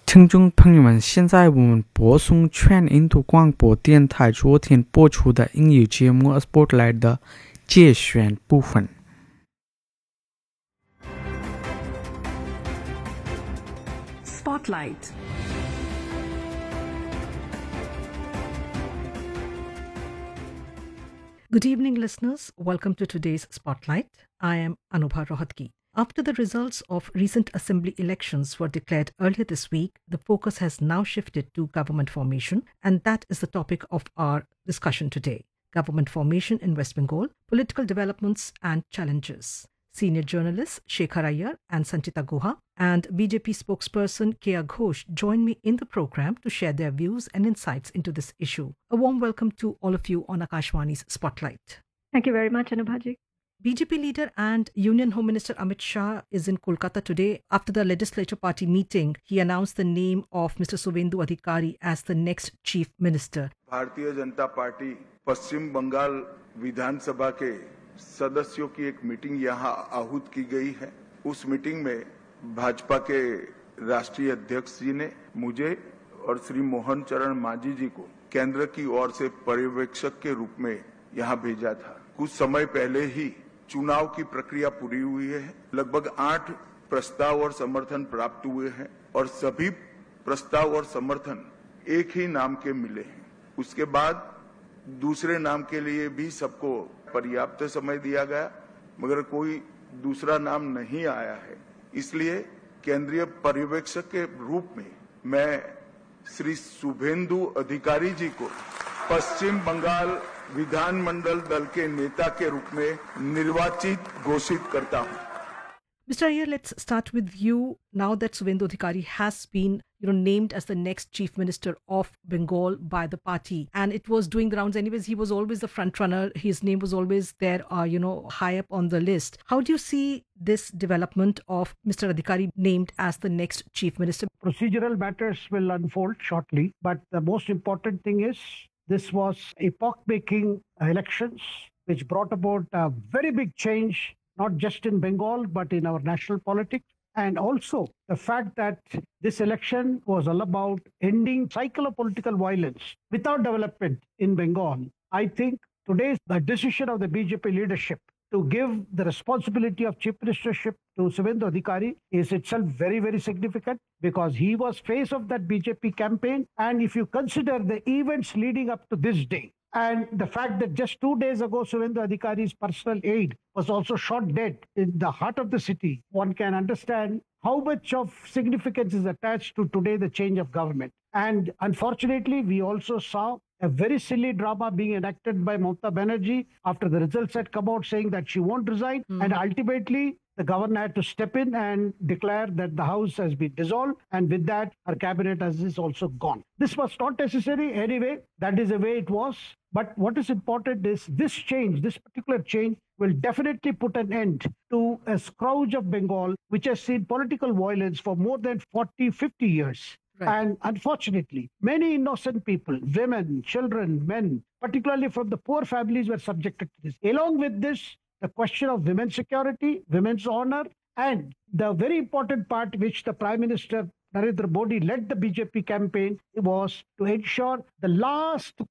听众朋友们，现在我们播送全印度广播电台昨天播出的英语节目《Spotlight》的节选部分。 Spotlight. Good evening, listeners. Welcome to today's Spotlight. I am Anubha Rohatgi. After the results of recent assembly elections were declared earlier this week, the focus has now shifted to government formation, and that is the topic of our discussion today. Government formation in West Bengal, political developments and challenges. Senior journalists Shekhar Iyer and Sanchita Guha and BJP spokesperson Kiya Ghosh join me in the program to share their views and insights into this issue. A warm welcome to all of you on Akashwani's Spotlight. Thank you very much, Anubhaji. BJP leader and Union Home Minister Amit Shah is in Kolkata today. After the legislature party meeting, he announced the name of Mr. Suvendu Adhikari as the next chief minister. Bharatiya Janata party पश्चिम बंगाल विधानसभा के सदस्यों की एक meeting यहाँ आहूत की गई है। उस मीटिंग में भाजपा के राष्ट्रीय अध्यक्ष जी ने मुझे और श्री मोहन चरण मांझी जी को केंद्र की ओर से पर्यवेक्षक के रूप में यहाँ भेजा था। कुछ समय पहले ही चुनाव की प्रक्रिया पूरी हुई है। लगभग 8 प्रस्ताव और समर्थन प्राप्त हुए हैं और सभी प्रस्ताव और समर्थन एक ही नाम के मिले हैं। उसके बाद दूसरे नाम के लिए भी सबको पर्याप्त समय दिया गया, मगर कोई दूसरा नाम नहीं आया है। इसलिए केंद्रीय पर्यवेक्षक के रूप में मैं श्री शुभेंदु अधिकारी जी को पश्चिम बंगाल विधानमंडल दल के नेता के रूप में निर्वाचित घोषित करता हूं। Mr. Iyer, let's start with you. Now that Suvendu Adhikari has been named as the next chief minister of Bengal by the party, and it was doing the rounds anyways, he was always the front runner. His name was always there, high up on the list. How do you see this development of Mr. Adhikari named as the next chief minister? Procedural matters will unfold shortly, but the most important thing is this was epoch-making elections which brought about a very big change, not just in Bengal, but in our national politics. And also the fact that this election was all about ending cycle of political violence without development in Bengal. I think today's the decision of the BJP leadership to give the responsibility of chief ministership to Suvendu Adhikari is itself very, very significant because he was face of that BJP campaign. And if you consider the events leading up to this day, and the fact that just 2 days ago, Suvendu Adhikari's personal aide was also shot dead in the heart of the city, one can understand how much of significance is attached to today the change of government. And unfortunately, we also saw a very silly drama being enacted by Mamata Banerjee after the results had come out saying that she won't resign. And ultimately, the governor had to step in and declare that the house has been dissolved. And with that, her cabinet is also gone. This was not necessary anyway. That is the way it was. But what is important is this change, this particular change will definitely put an end to a scourge of Bengal, which has seen political violence for more than 40, 50 years. Right. And unfortunately, many innocent people, women, children, men, particularly from the poor families, were subjected to this. Along with this, the question of women's security, women's honor, and the very important part which the Prime Minister Narendra Modi led the BJP campaign was to ensure the last